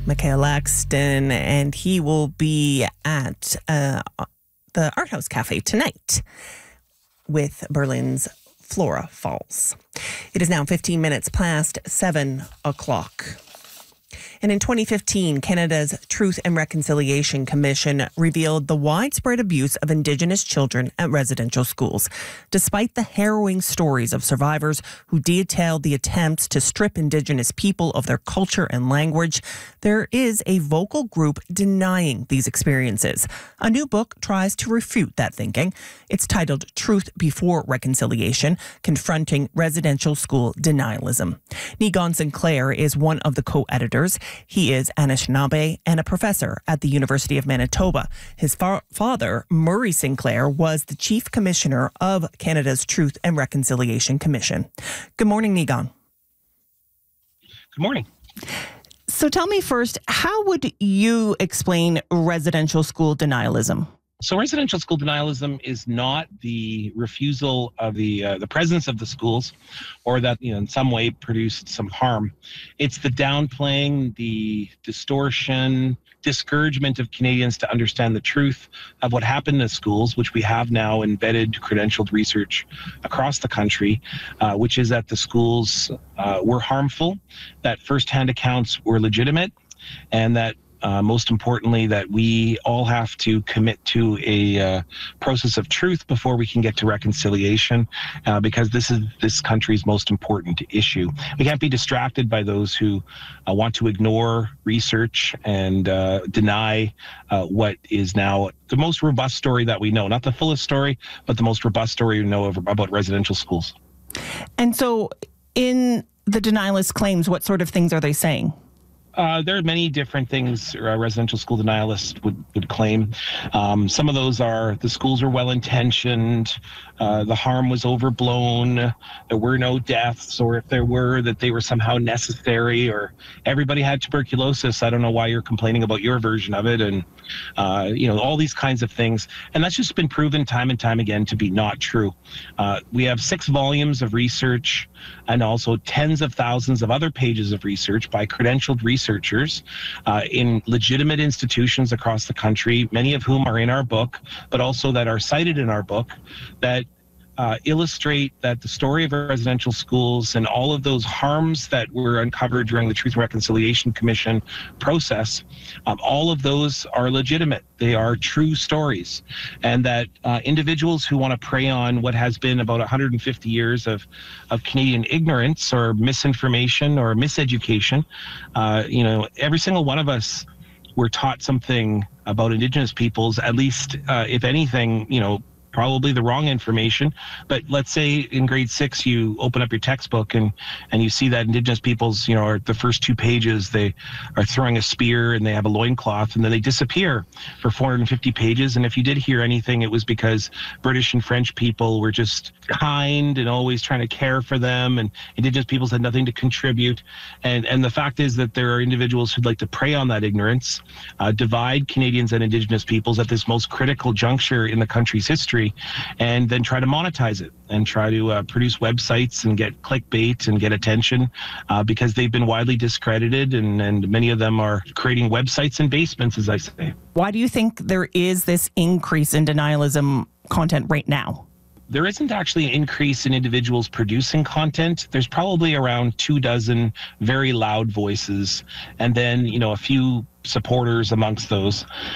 Mikhail Laxton, and he will be at the Art House Cafe tonight with Berlin's Flora Falls. It is now 15 minutes past 7 o'clock. And in 2015, Canada's Truth and Reconciliation Commission revealed the widespread abuse of Indigenous children at residential schools. Despite the harrowing stories of survivors who detailed the attempts to strip Indigenous people of their culture and language, there is a vocal group denying these experiences. A new book tries to refute that thinking. It's titled Truth Before Reconciliation: Confronting Residential School Denialism. Niigaan Sinclair is one of the co-editors. He is Anishinaabe and a professor at the University of Manitoba. His father, Murray Sinclair, was the Chief Commissioner of Canada's Truth and Reconciliation Commission. Good morning, Niigaan. Good morning. So tell me first, how would you explain residential school denialism? So residential school denialism is not the refusal of the presence of the schools, or that in some way produced some harm. It's the downplaying, the distortion, discouragement of Canadians to understand the truth of what happened in schools, which we have now embedded credentialed research across the country, which is that the schools were harmful, that firsthand accounts were legitimate, and that most importantly, that we all have to commit to a process of truth before we can get to reconciliation, because this is this country's most important issue. We can't be distracted by those who want to ignore research and deny what is now the most robust story that we know. Not the fullest story, but the most robust story we know about residential schools. And so in the denialist claims, what sort of things are they saying? There are many different things residential school denialists would claim. Some of those are the schools were well-intentioned, the harm was overblown, there were no deaths, or if there were, that they were somehow necessary, or everybody had tuberculosis. I don't know why you're complaining about your version of it, and all these kinds of things. And that's just been proven time and time again to be not true. We have 6 volumes of research and also tens of thousands of other pages of research by credentialed researchers in legitimate institutions across the country, many of whom are in our book, but also that are cited in our book, that illustrate that the story of our residential schools and all of those harms that were uncovered during the Truth and Reconciliation Commission process, all of those are legitimate. They are true stories. And that individuals who want to prey on what has been about 150 years of Canadian ignorance or misinformation or miseducation, every single one of us were taught something about Indigenous peoples, at least, if anything, probably the wrong information. But let's say in grade 6 you open up your textbook and you see that Indigenous peoples, are the first 2 pages, they are throwing a spear and they have a loincloth, and then they disappear for 450 pages. And if you did hear anything, it was because British and French people were just kind and always trying to care for them, and Indigenous peoples had nothing to contribute. And the fact is that there are individuals who'd like to prey on that ignorance, divide Canadians and Indigenous peoples at this most critical juncture in the country's history, and then try to monetize it and try to produce websites and get clickbait and get attention, because they've been widely discredited, and many of them are creating websites in basements, as I say. Why do you think there is this increase in denialism content right now? There isn't actually an increase in individuals producing content. There's probably around 24 very loud voices, and then, a few supporters amongst those.